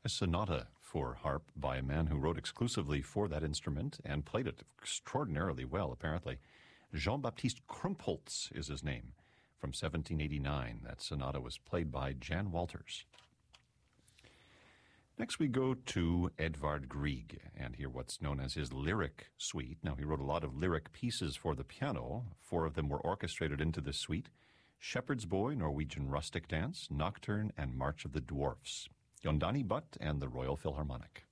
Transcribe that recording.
A sonata for harp by a man who wrote exclusively for that instrument and played it extraordinarily well, apparently. Jean-Baptiste Krumpholz is his name. From 1789, that sonata was played by Jan Walters. Next we go to Edvard Grieg and hear what's known as his lyric suite. Now, he wrote a lot of lyric pieces for the piano. 4 of them were orchestrated into this suite: Shepherd's Boy, Norwegian Rustic Dance, Nocturne, and March of the Dwarfs. Yondani Butt and the Royal Philharmonic.